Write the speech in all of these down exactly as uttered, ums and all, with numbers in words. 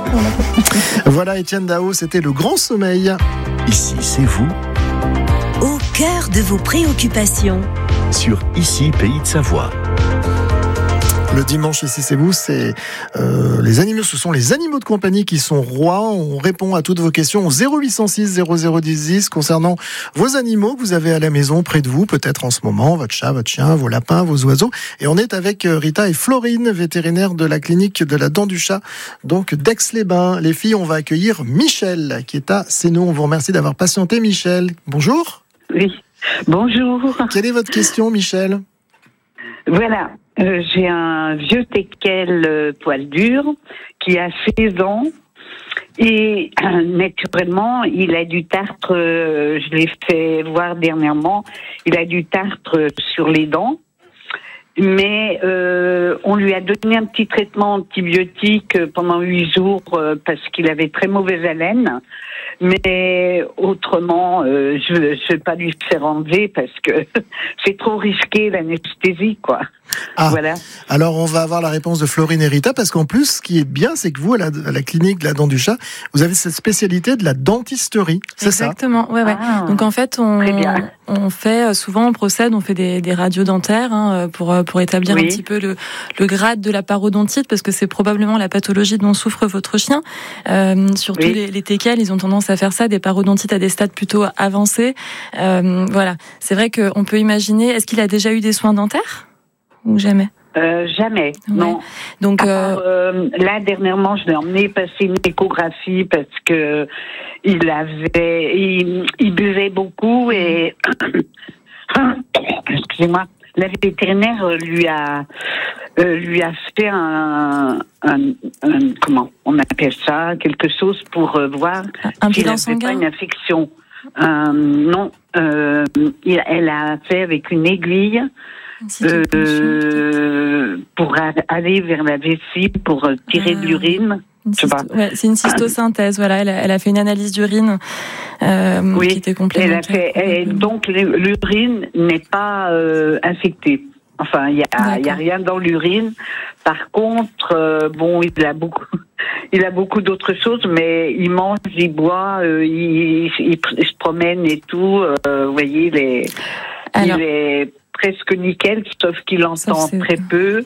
Voilà, Étienne Dao, c'était le grand sommeil. Ici, c'est vous. Au cœur de vos préoccupations. Sur Ici, Pays de Savoie. Le dimanche, ici c'est vous, c'est euh, les animaux, ce sont les animaux de compagnie qui sont rois. On répond à toutes vos questions au zéro huit cent six zéro zéro dix dix concernant vos animaux que vous avez à la maison, près de vous, peut-être en ce moment, votre chat, votre chien, vos lapins, vos oiseaux. Et on est avec Rita et Florine, vétérinaires de la clinique de la Dent du Chat, donc d'Aix-les-Bains. Les filles, on va accueillir Michel, qui est à Sénon. On vous remercie d'avoir patienté, Michel. Bonjour. Oui, bonjour. Quelle est votre question, Michel ? Voilà. Euh, j'ai un vieux teckel euh, poil dur qui a seize ans et euh, naturellement il a du tartre, euh, je l'ai fait voir dernièrement, il a du tartre sur les dents, mais euh, on lui a donné un petit traitement antibiotique pendant huit jours euh, parce qu'il avait très mauvaise haleine. Mais autrement, euh, je ne vais pas lui faire enlever parce que c'est trop risqué l'anesthésie, quoi. Ah, voilà. Alors on va avoir la réponse de Florine et Rita, parce qu'en plus, ce qui est bien, c'est que vous, à la, à la clinique de la Dent du Chat, vous avez cette spécialité de la dentisterie, c'est Exactement, ça ? ouais, ouais. Ah, donc en fait, on, on fait souvent, on procède, on fait des, des radios dentaires hein, pour pour établir oui. un petit peu le, le grade de la parodontite, parce que c'est probablement la pathologie dont souffre votre chien. Euh, surtout oui. les, les teckels, ils ont tendance à faire ça, des parodontites à des stades plutôt avancés. Euh, voilà, c'est vrai qu'on peut imaginer. Est-ce qu'il a déjà eu des soins dentaires ? Ou jamais euh, Jamais, ouais. non. Donc part, euh, là dernièrement, je l'ai emmené passer une échographie parce que il avait, il, il buvait beaucoup et excusez-moi, la vétérinaire lui a euh, lui a fait un, un, un comment on appelle ça, quelque chose pour euh, voir un s'il bilan n'avait sanguin. pas une infection. Euh, non, euh, il, elle a fait avec une aiguille. Euh, pour aller vers la vessie, pour tirer ah, de l'urine. Cysto- ouais, c'est une cystosynthèse. Voilà, elle a, elle a fait une analyse d'urine euh, oui, qui était complémentaire. Elle a fait, et donc l'urine n'est pas euh, infectée. Enfin, il y a, y a rien dans l'urine. Par contre, euh, bon, il a beaucoup, il a beaucoup d'autres choses, mais il mange, il boit, euh, il, il, il se promène et tout. Euh, vous voyez, les, Alors, il est presque nickel, sauf qu'il entend très peu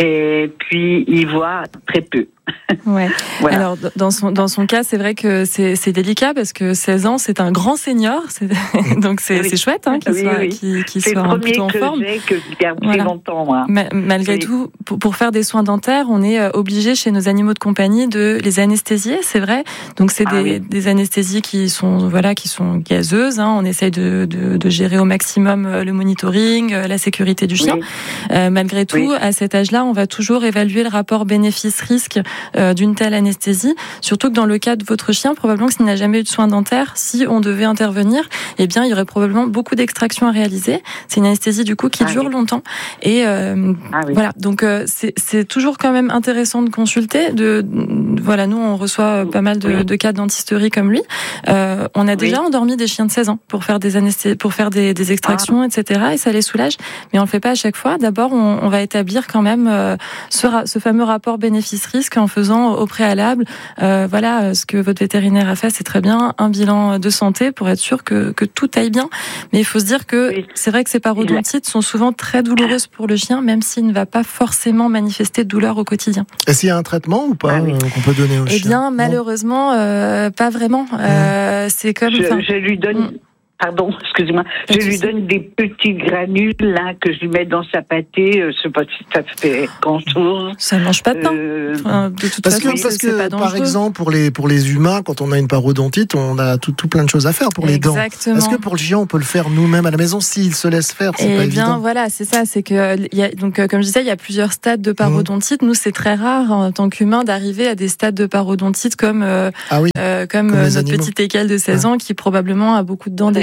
et puis il voit très peu. Ouais. Voilà. Alors dans son dans son cas, c'est vrai que c'est c'est délicat parce que seize ans, c'est un grand senior, c'est, donc c'est oui. c'est chouette hein, qu'il oui, soit oui. qu'il, qu'il c'est soit plutôt en forme. C'est le premier que j'ai que je garde voilà. longtemps moi. Ma, malgré oui. tout, pour, pour faire des soins dentaires, on est obligé chez nos animaux de compagnie de les anesthésier, c'est vrai. Donc c'est ah, des oui. des anesthésies qui sont voilà qui sont gazeuses. Hein. On essaye de, de de gérer au maximum le monitoring, la sécurité du chien. Oui. Euh, malgré tout, oui. à cet âge-là, on va toujours évaluer le rapport bénéfice-risque Euh, d'une telle anesthésie, surtout que dans le cas de votre chien, probablement que s'il n'a jamais eu de soins dentaires, si on devait intervenir, eh bien, il y aurait probablement beaucoup d'extractions à réaliser. C'est une anesthésie du coup qui ah, dure oui. longtemps. Et euh, ah, oui. voilà, donc euh, c'est, c'est toujours quand même intéressant de consulter. De, de voilà, nous on reçoit pas mal de, oui. de cas de dentisterie comme lui. Euh, on a déjà oui. endormi des chiens de seize ans pour faire des anesthésies, pour faire des, des extractions, ah. et cetera. Et ça les soulage, mais on le fait pas à chaque fois. D'abord, on, on va établir quand même euh, ce, ce fameux rapport bénéfice-risque en faisant au préalable, euh, voilà, ce que votre vétérinaire a fait, c'est très bien, un bilan de santé pour être sûr que, que tout aille bien. Mais il faut se dire que oui. c'est vrai que ces parodontites sont souvent très douloureuses pour le chien, même s'il ne va pas forcément manifester de douleur au quotidien. Est-ce qu'il y a un traitement ou pas ah, oui. euh, qu'on peut donner au eh chien ? Eh bien, malheureusement, euh, pas vraiment. Euh, c'est comme. Je, je lui donne. Mmh. Pardon, excusez-moi. Je lui donne des petits granules là que je lui mets dans sa pâtée. Je sais pas si ça fait grand chose. Ça mange pas de pain. Euh... Enfin, de toute parce façon, que, parce c'est, que c'est pas par exemple, pour les pour les humains, quand on a une parodontite, on a tout, tout plein de choses à faire pour les Exactement. dents. Est-ce que pour le chien, on peut le faire nous-mêmes à la maison s'il se laisse faire ? C'est Eh pas bien, évident. voilà, c'est ça. C'est que il y a donc comme je disais, il y a plusieurs stades de parodontite. Mmh. Nous, c'est très rare en tant qu'humain d'arriver à des stades de parodontite comme euh, ah oui. euh, comme, comme notre petit teckel de seize ouais. ans qui probablement a beaucoup de dents déjà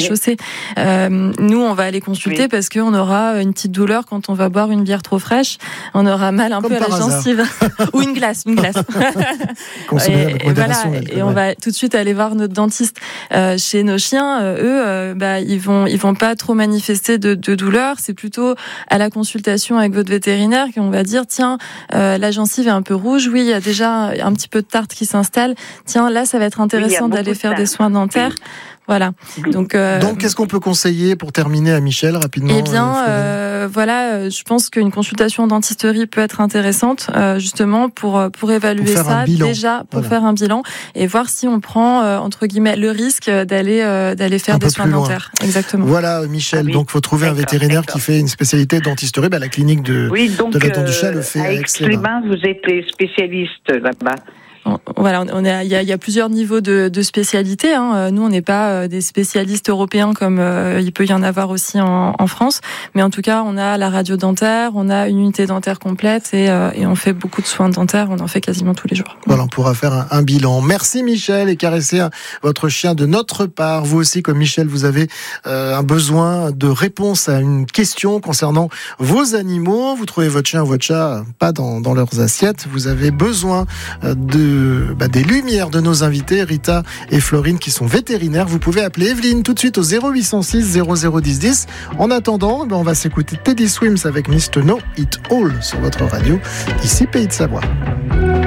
rez-de-chaussée. Euh, nous, on va aller consulter oui. parce qu'on aura une petite douleur quand on va boire une bière trop fraîche. On aura mal un Comme peu à la gencive. Ou une glace, une glace. et, et voilà, et on va tout de suite aller voir notre dentiste. Euh, chez nos chiens, euh, eux, euh, bah, ils vont, ils vont pas trop manifester de, de douleur. C'est plutôt à la consultation avec votre vétérinaire qu'on va dire, tiens, euh, la gencive est un peu rouge. Oui, il y a déjà un petit peu de tarte qui s'installe. Tiens, là, ça va être intéressant oui, d'aller faire des soins dentaires. Oui. Voilà. Donc, euh, Donc, qu'est-ce qu'on peut conseiller pour terminer à Michel rapidement? Eh bien, euh, voilà, je pense qu'une consultation en dentisterie peut être intéressante, euh, justement pour pour évaluer pour ça déjà, pour voilà. faire un bilan et voir si on prend euh, entre guillemets le risque d'aller euh, d'aller faire un des soins dentaires. Exactement. Voilà, Michel. Ah oui. Donc, faut trouver d'accord, un vétérinaire d'accord. qui fait une spécialité de dentisterie. Bah, la clinique de oui, donc, de la Dent du Chat le fait à Aix-les-Bains. Vous êtes spécialiste là-bas. Voilà, on est, il y a, il y a plusieurs niveaux de, de spécialité. Hein. Nous, on n'est pas des spécialistes européens comme euh, il peut y en avoir aussi en, en France, mais en tout cas, on a la radio dentaire, on a une unité dentaire complète et, euh, et on fait beaucoup de soins dentaires. On en fait quasiment tous les jours. Voilà, on pourra faire un, un bilan. Merci Michel et caresser un, votre chien de notre part. Vous aussi, comme Michel, vous avez euh, un besoin de réponse à une question concernant vos animaux. Vous trouvez votre chien ou votre chat pas dans, dans leurs assiettes. Vous avez besoin de Bah, des lumières de nos invités, Rita et Florine, qui sont vétérinaires. Vous pouvez appeler Evelyne tout de suite au zéro huit cent six zéro zéro dix dix. En attendant, bah, on va s'écouter Teddy Swims avec mister Know It All sur votre radio, ici Pays de Savoie.